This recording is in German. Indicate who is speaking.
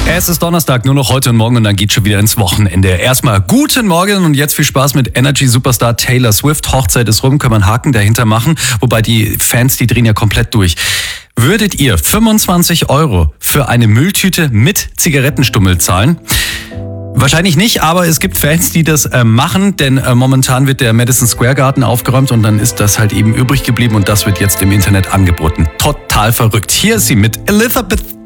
Speaker 1: Es ist Donnerstag, nur noch heute und morgen und dann geht's schon wieder ins Wochenende. Erstmal guten Morgen und jetzt viel Spaß mit Energy-Superstar Taylor Swift. Hochzeit ist rum, können wir einen Haken dahinter machen. Wobei die Fans, die drehen ja komplett durch. Würdet ihr 25 € für eine Mülltüte mit Zigarettenstummel zahlen? Wahrscheinlich nicht, aber es gibt Fans, die das machen, denn momentan wird der Madison Square Garden aufgeräumt und dann ist das halt eben übrig geblieben und das wird jetzt im Internet angeboten. Total verrückt. Hier ist sie mit Elizabeth